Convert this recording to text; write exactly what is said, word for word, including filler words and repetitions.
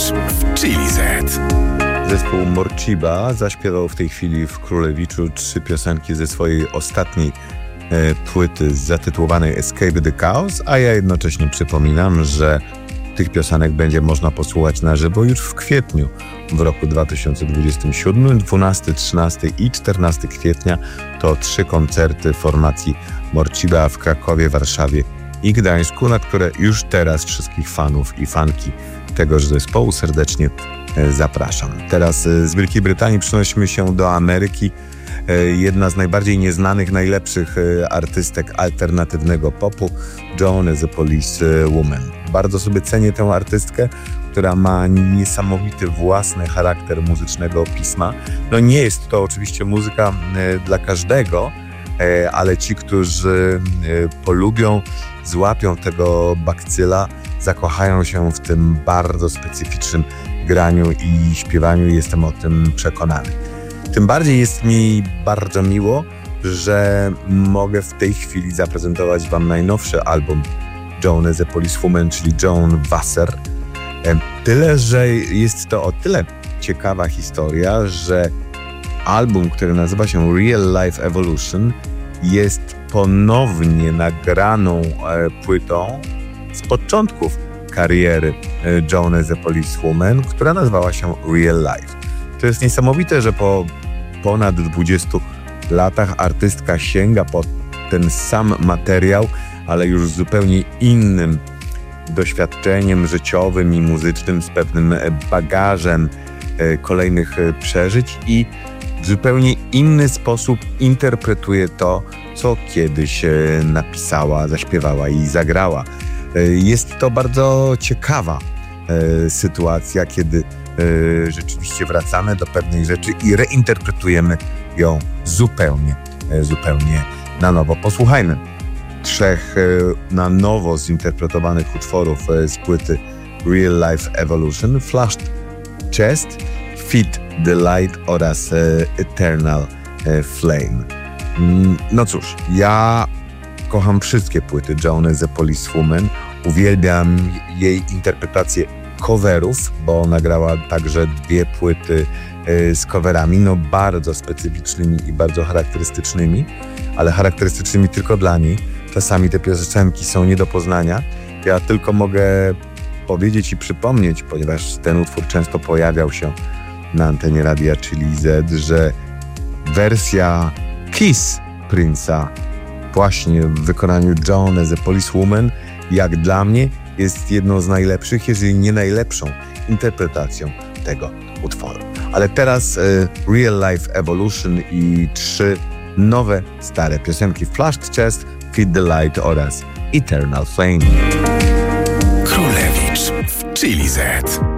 w Chili Z. Zespół Morciba zaśpiewał w tej chwili w Królewiczu trzy piosenki ze swojej ostatniej e, płyty zatytułowanej Escape the Chaos, a ja jednocześnie przypominam, że tych piosenek będzie można posłuchać na żywo już w kwietniu w roku dwa tysiące dwudziestym siódmym, dwunastego, trzynastego i czternastego kwietnia. To trzy koncerty formacji Morciba w Krakowie, Warszawie i Gdańsku, na które już teraz wszystkich fanów i fanki tegoż zespołu serdecznie zapraszam. Teraz z Wielkiej Brytanii przenosimy się do Ameryki. Jedna z najbardziej nieznanych, najlepszych artystek alternatywnego popu, Joan as a Police Woman. Bardzo sobie cenię tę artystkę, która ma niesamowity własny charakter muzycznego pisma. No nie jest to oczywiście muzyka dla każdego, ale ci, którzy polubią, złapią tego bakcyla, zakochają się w tym bardzo specyficznym graniu i śpiewaniu, jestem o tym przekonany. Tym bardziej jest mi bardzo miło, że mogę w tej chwili zaprezentować wam najnowszy album Joan as a Police Woman, czyli Joan Wasser. Tyle, że jest to o tyle ciekawa historia, że album, który nazywa się Real Life Evolution, jest ponownie nagraną płytą z początków kariery Joan as a Police Woman, która nazywała się Real Life. To jest niesamowite, że po ponad dwudziestu latach artystka sięga po ten sam materiał, ale już z zupełnie innym doświadczeniem życiowym i muzycznym, z pewnym bagażem kolejnych przeżyć i w zupełnie inny sposób interpretuje to, co kiedyś napisała, zaśpiewała i zagrała. Jest to bardzo ciekawa sytuacja, kiedy rzeczywiście wracamy do pewnej rzeczy i reinterpretujemy ją zupełnie, zupełnie na nowo. Posłuchajmy trzech na nowo zinterpretowanych utworów z płyty Real Life Evolution: Flushed Chest, Feed the Light oraz Eternal Flame. No cóż, ja kocham wszystkie płyty Joan as a Police Woman. Uwielbiam jej interpretację coverów, bo nagrała także dwie płyty z coverami, no bardzo specyficznymi i bardzo charakterystycznymi, ale charakterystycznymi tylko dla niej. Czasami te piosenki są nie do poznania. Ja tylko mogę powiedzieć i przypomnieć, ponieważ ten utwór często pojawiał się na antenie Radia Chili Z, że wersja Kiss Prince'a właśnie w wykonaniu Joan as a Police Woman, jak dla mnie, jest jedną z najlepszych, jeżeli nie najlepszą interpretacją tego utworu. Ale teraz y, Real Life Evolution i trzy nowe, stare piosenki: Flushed Chest, Feed the Light oraz Eternal Flame. Królewicz w Chili Z.